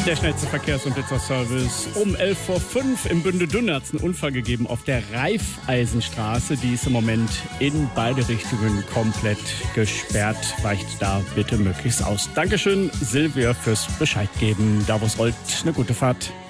Der schnellste Verkehrs- und Blitzerservice um 11:05 im Bünde-Dünn hat es einen Unfall gegeben auf der Raiffeisenstraße. Die ist im Moment in beide Richtungen komplett gesperrt. Weicht da bitte möglichst aus. Dankeschön, Silvia, fürs Bescheid geben. Da wo es rollt, eine gute Fahrt.